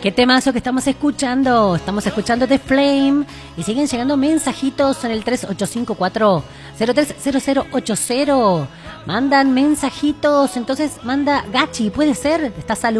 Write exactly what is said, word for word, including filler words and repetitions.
Qué temazo que estamos escuchando. Estamos escuchando The Flame y siguen llegando mensajitos en el tres ocho cinco cuatro cero tres cero cero ocho cero. Mandan mensajitos, entonces manda Gachi, puede ser, está salud.